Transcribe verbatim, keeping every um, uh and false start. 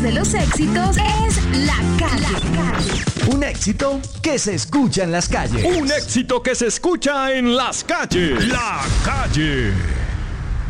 voz de los éxitos es La Calle. La Calle. Un éxito que se escucha en las calles. Un éxito que se escucha en las calles. La Calle.